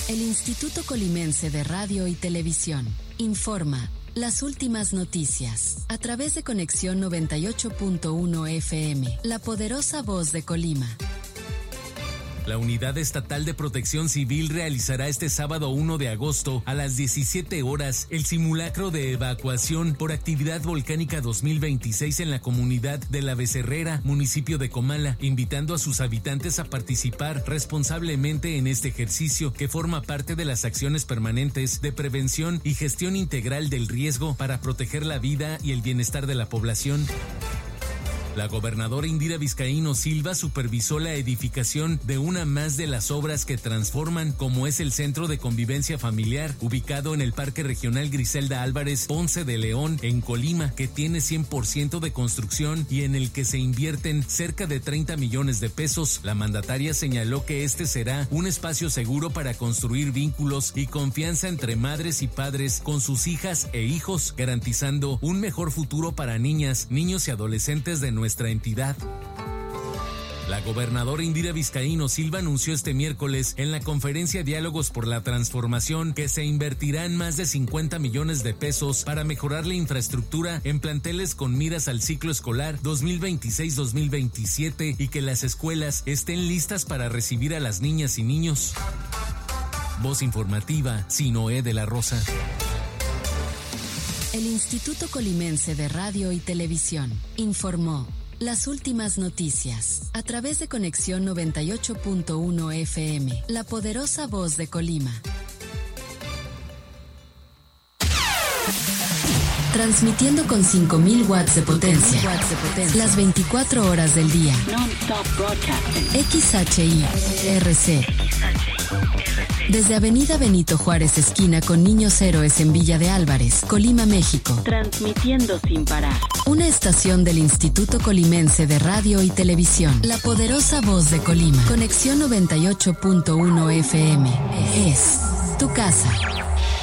El Instituto Colimense de Radio y Televisión informa las últimas noticias a través de Conexión 98.1 FM, la poderosa voz de Colima. La Unidad Estatal de Protección Civil realizará este sábado 1 de agosto a las 17 horas el simulacro de evacuación por actividad volcánica 2026 en la comunidad de La Becerrera, municipio de Comala, invitando a sus habitantes a participar responsablemente en este ejercicio que forma parte de las acciones permanentes de prevención y gestión integral del riesgo para proteger la vida y el bienestar de la población. La gobernadora Indira Vizcaíno Silva supervisó la edificación de una más de las obras que transforman, como es el Centro de Convivencia Familiar, ubicado en el Parque Regional Griselda Álvarez Ponce de León, en Colima, que tiene 100% de construcción y en el que se invierten cerca de 30 millones de pesos. La mandataria señaló que este será un espacio seguro para construir vínculos y confianza entre madres y padres con sus hijas e hijos, garantizando un mejor futuro para niñas, niños y adolescentes de nuestra entidad. La gobernadora Indira Vizcaíno Silva anunció este miércoles en la conferencia Diálogos por la Transformación que se invertirán más de 50 millones de pesos para mejorar la infraestructura en planteles con miras al ciclo escolar 2026-2027 y que las escuelas estén listas para recibir a las niñas y niños. Voz informativa, Sinoé de la Rosa. El Instituto Colimense de Radio y Televisión informó las últimas noticias a través de Conexión 98.1 FM, la poderosa voz de Colima. Transmitiendo con 5,000 watts de potencia, las 24 horas del día. XHI-RC. Desde Avenida Benito Juárez, esquina con Niños Héroes en Villa de Álvarez, Colima, México. Transmitiendo sin parar. Una estación del Instituto Colimense de Radio y Televisión. La poderosa voz de Colima. Conexión 98.1 FM. Es tu casa.